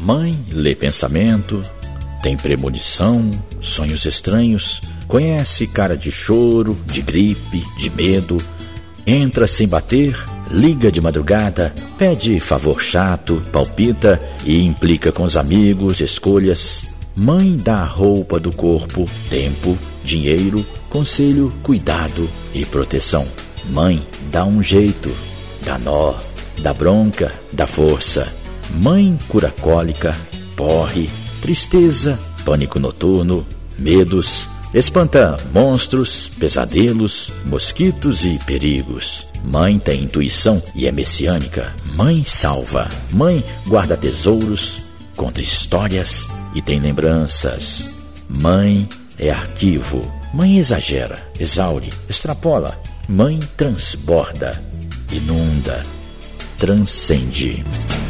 Mãe lê pensamento, tem premonição, sonhos estranhos, conhece cara de choro, de gripe, de medo, entra sem bater, liga de madrugada, pede favor chato, palpita e implica com os amigos, escolhas. Mãe dá a roupa do corpo, tempo, dinheiro, conselho, cuidado e proteção. Mãe dá um jeito, dá nó, dá bronca, dá força. Mãe cura cólica, porre, tristeza, pânico noturno, medos, espanta monstros, pesadelos, mosquitos e perigos. Mãe tem intuição e é messiânica. Mãe salva. Mãe guarda tesouros, conta histórias e tem lembranças. Mãe é arquivo. Mãe exagera, exaure, extrapola. Mãe transborda, inunda, transcende.